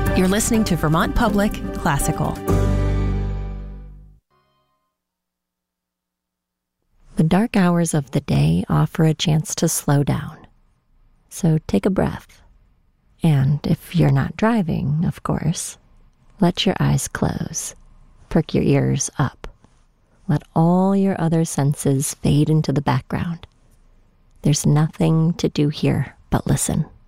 You're listening to Vermont Public Classical. The dark hours of the day offer a chance to slow down. So take a breath. And if you're not driving, of course, let your eyes close. Perk your ears up. Let all your other senses fade into the background. There's nothing to do here but listen.